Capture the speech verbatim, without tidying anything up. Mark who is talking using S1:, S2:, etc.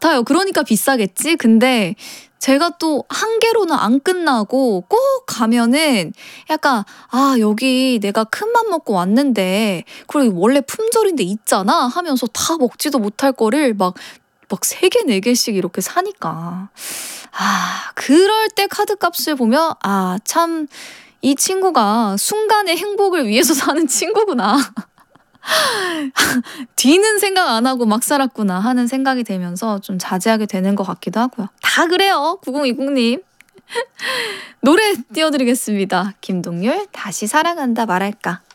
S1: 같아요. 그러니까 비싸겠지? 근데 제가 또 한 개로는 안 끝나고 꼭 가면은 약간 '아 여기 내가 큰맘 먹고 왔는데 그리고 원래 품절인데 있잖아.' 하면서 다 먹지도 못할 거를 막 막 세 개 네 개씩 이렇게 사니까. 아 그럴 때 카드값을 보면 '아 참 이 친구가 순간의 행복을 위해서 사는 친구구나. 뒤는 생각 안 하고 막 살았구나.' 하는 생각이 들면서 좀 자제하게 되는 것 같기도 하고요. 다 그래요 구공이공님. 노래 띄워드리겠습니다. 김동률 다시 사랑한다 말할까.